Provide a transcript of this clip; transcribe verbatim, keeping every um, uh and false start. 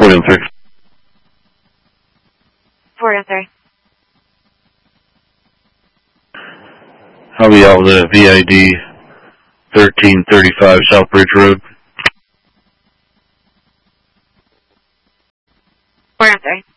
four oh three. four oh three. I'll be out with a V I D thirteen thirty-five South Bridge Road. four oh three.